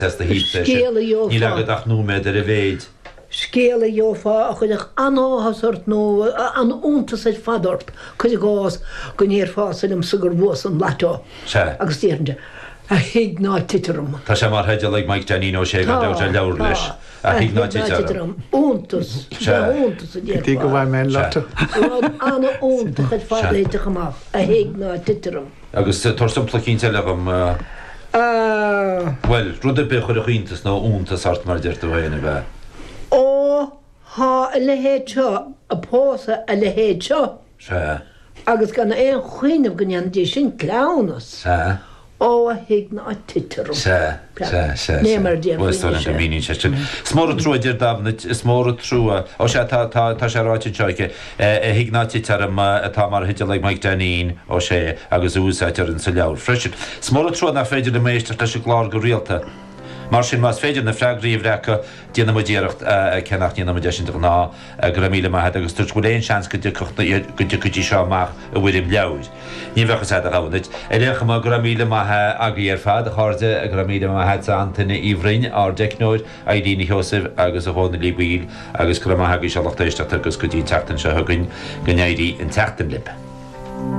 the heat. Ní le go nó me ar a bhéid. Scéala jófa a chuideach anáhasart nó an úntas ag fadort chuide gás go níor fásalim sugur bhs an latá agus tíirnte a hiig ná titrum. Tá sé mar heidir le Mike Janine ó sé gan de leabhar leis a hiig ná titrum. Úntas úntas a Tí go bhhaid me latá. Anna úntas ag fadléite chamach a hiig ná titrum. Agus tostam placínte legam well, rud a be chuir a chuíntas nó úntas art mar deirta bhéana bheith. Ó há a lehéad seo a pósa a lehéad seo. Agus gan éon chuoineh gnean dí sin clánas. Ó a hiig ná titrum. Némar déan. Smór trúidir dabnit, smór trúa. Ó sé tá sé ráite teoice hiig ná titrum atá mar hiide le Mike Janine ó sé agus úsáidir an sa leabhar freisin. Smór trúa na féidir na méistar leis glár go rialta. Mar sin más féidir na freagríomhreacha déanana mo déireacht cenach déanana mo deisiint ná go míle maithe agus tuairt go léon seans go dtí seo amach a bhfuidim leabhar. Ní bhechas a gáid. Éireacha má go míle maithe agaí ar fad a cháde a go míle maithe antainna íomhrin ar deicnóid a dtíine Joseph agus a bhána líbíl agus go maithe go seachtaiste agus go dtí teachtain se thugann go néirí an teachtain lip.